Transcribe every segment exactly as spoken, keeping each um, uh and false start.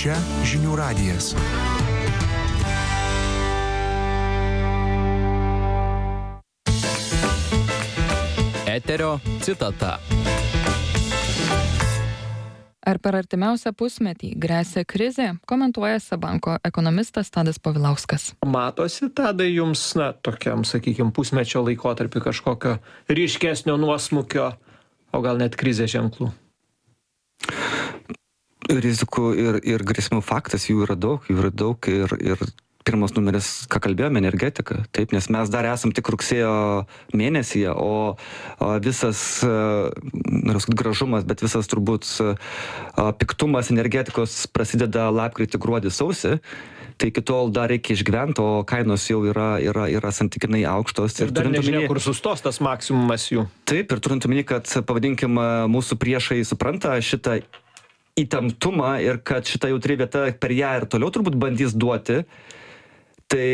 Čia žinių radijas. Eterio citata. Ar per artimiausią pusmetį gresia krizė, komentuoja Seb-banko ekonomistas Tadas Povilauskas. Matosi, Tadai, jums, na, tokiam, sakykime, pusmečio laikotarpį kažkokio ryškesnio nuosmukio, o gal net krizės ženklų? Rizikų ir, ir grėsmių faktas, jų yra daug, jų yra daug ir, ir pirmas numeris, ką kalbėjome, energetika. Taip, nes mes dar esam tik rugsėjo mėnesyje, o, o visas, noriu sakyti, gražumas, bet visas turbūt piktumas energetikos prasideda lapkritį, gruodį, sausį. Tai iki tol dar reikia išgyventi, o kainos jau yra, yra, yra santykinai aukštos. Ir, ir dar nežinia, kur sustos tas maksimumas jų. Taip, ir turint omeny, kad, pavadinkim, mūsų priešai supranta šitą įtemptumą ir kad šita jautri vieta per ją ir toliau turbūt bandys duoti. Tai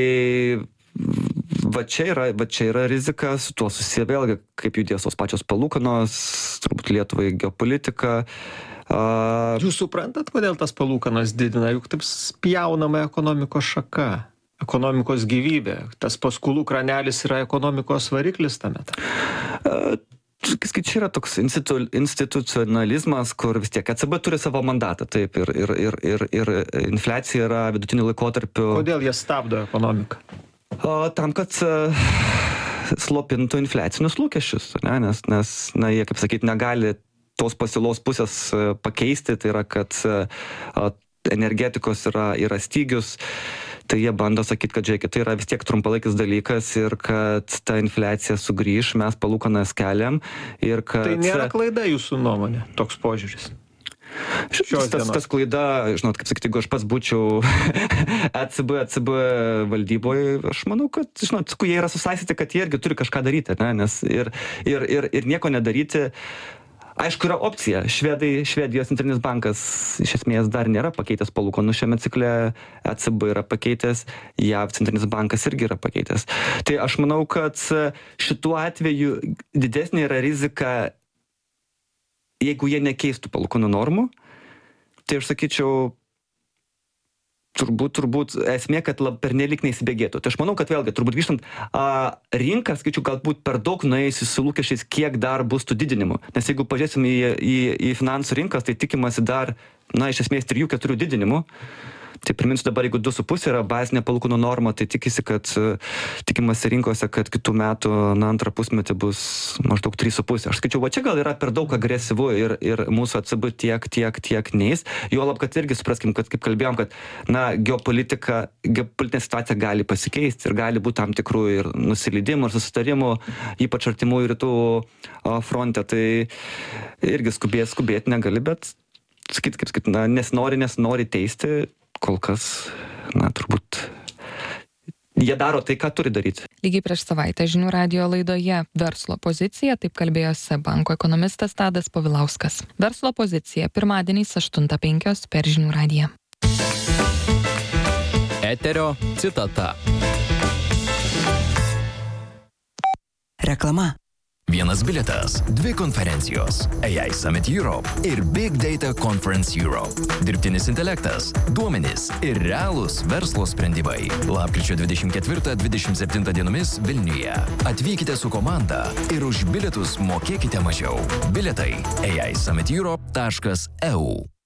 va čia yra, va čia yra rizika, su tuo susiję vėlgi, kaip judės tos pačios palūkanos, turbūt Lietuvai geopolitika. Uh, Jūs suprantat, kodėl tas palūkanas didina? Juk taip spjaunama ekonomikos šaka, ekonomikos gyvybė. Tas paskolų kranelis yra ekonomikos variklis tame. Uh, Čia yra toks institu, institucionalizmas, kur vis tiek E C B turi savo mandatą, taip, ir, ir, ir, ir, ir infliacija yra vidutiniu laikotarpiu. Kodėl jie stabdo ekonomiką? O, tam, kad uh, slopintų infliacinius lūkesčius, ne? nes, nes na, jie, kaip sakyti, negali tos pasiūlos pusės uh, pakeisti, tai yra, kad uh, energetikos yra, yra stygius. Tai jie bando sakyti, kad žiūrėkit, tai yra vis tiek trumpalaikis dalykas ir kad ta infliacija sugrįš, mes palūkanas keliam ir kad... Tai nėra klaida jūsų nuomonė, toks požiūris? Tas, tas, tas klaida, žinot, kaip sakyti, jeigu aš pats būčiau E C B, E C B valdyboje, aš manau, kad, žinot, jie yra susaistyti, kad jie irgi turi kažką daryti, ne? Nes ir, ir, ir, ir nieko nedaryti. Aišku, yra opcija. Švedai, Švedijos centrinis bankas iš esmės dar nėra pakeitęs palūkanų šiame cikle, E C B yra pakeitęs, J A V centrinis bankas irgi yra pakeitęs. Tai aš manau, kad šituo atveju didesnė yra rizika, jeigu jie nekeistų palūkanų normų, tai aš sakyčiau, turbūt, turbūt esmė, kad pernelyg neįsibėgėtų. Tai aš manau, kad vėlgi, turbūt grįžtant, a, rinka, skaičiu, galbūt per daug nuėjusi su lūkesčiais, kiek dar bus tų didinimų. Nes jeigu pažiūrėsim į, į, į finansų rinkas, tai tikimasi dar, na, iš esmės, trijų keturių didinimų. Tai priminsiu dabar, jeigu du su pusė yra bazinė palūkanų norma, tai tikisi, kad tikimasi rinkose, kad kitų metų na, antrą pusmetį bus maždaug trys su pusė. Aš skaičiau, va čia gal yra per daug agresyvu ir, ir mūsų E C B tiek, tiek, tiek neis. Juolab, kad irgi supraskim, kad kaip kalbėjom, kad na, geopolitika, geopolitinė situacija gali pasikeisti ir gali būti tam tikrų ir nusileidimų, ir susitarimų, ypač artimųjų rytų fronte. Tai irgi skubėti, skubėti negali, bet sakyt, kaip sakyt, na, nesinori, nesinori teisti. Kol kas, na, turbūt, jie daro tai, ką turi daryti. Lygiai prieš savaitę žinių radijo laidoje Verslo pozicija, taip kalbėjo Seb-banko ekonomistas Tadas Povilauskas. Verslo pozicija pirmadieniais aštuntą penkios per žinių radiją. Eterio citata. Reklama. Vienas bilietas, dvi konferencijos – A I Summit Europe ir Big Data Conference Europe. Dirbtinis intelektas, duomenys ir realūs verslo sprendimai. Lapkričio dvidešimt ketvirtą dvidešimt septintą dienomis Vilniuje. Atvykite su komanda ir už bilietus mokėkite mažiau. Bilietai a i summit europe taškas e u.